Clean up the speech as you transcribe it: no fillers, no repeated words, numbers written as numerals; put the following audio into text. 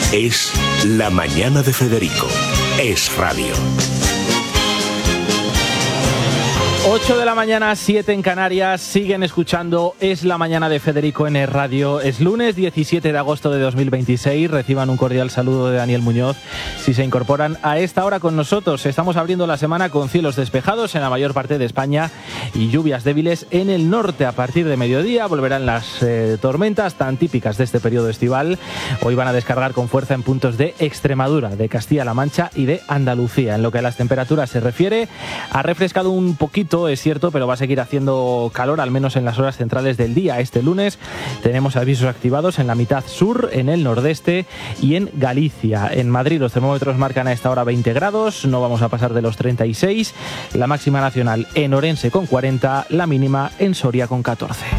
Es La Mañana de Federico. Es radio. 8 de la mañana, 7 en Canarias, siguen escuchando Es la Mañana de Federico en Es Radio. Es lunes 17 de agosto de 2026, reciban un cordial saludo de Daniel Muñoz si se incorporan a esta hora con nosotros. Estamos abriendo la semana con cielos despejados en la mayor parte de España y lluvias débiles en el norte. A partir de mediodía volverán las tormentas tan típicas de este periodo estival. Hoy van a descargar con fuerza en puntos de Extremadura, de Castilla-La Mancha y de Andalucía. En lo que a las temperaturas se refiere, ha refrescado un poquito, es cierto, pero va a seguir haciendo calor, al menos en las horas centrales del día. Este lunes tenemos avisos activados en la mitad sur, en el nordeste y en Galicia. En Madrid los termómetros marcan a esta hora 20 grados, no vamos a pasar de los 36. La máxima nacional en Orense con 40, la mínima en Soria con 14.